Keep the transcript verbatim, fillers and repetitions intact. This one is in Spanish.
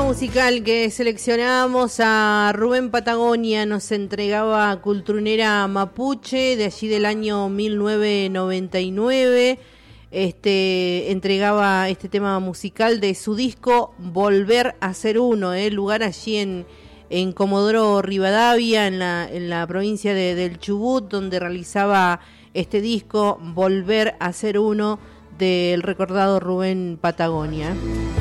musical que seleccionábamos a Rubén Patagonia, nos entregaba Cultrunera Mapuche, de allí del año mil novecientos noventa y nueve. Este entregaba este tema musical de su disco Volver a Ser Uno, eh, lugar allí en, en Comodoro Rivadavia, en la, en la provincia de, del Chubut, donde realizaba este disco Volver a Ser Uno del recordado Rubén Patagonia.